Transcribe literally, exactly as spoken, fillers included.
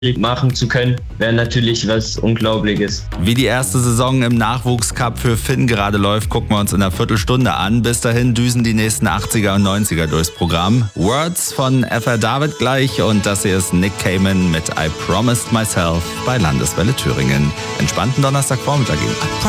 machen zu können, wäre natürlich was Unglaubliches. Wie die erste Saison im Nachwuchscup für Finn gerade läuft, gucken wir uns in einer Viertelstunde an. Bis dahin düsen die nächsten achtziger und neunziger durchs Programm. Words von F R David gleich und das hier ist Nick Cayman mit I Promised Myself bei Landeswelle Thüringen. Entspannten Donnerstagvormittag Ihnen.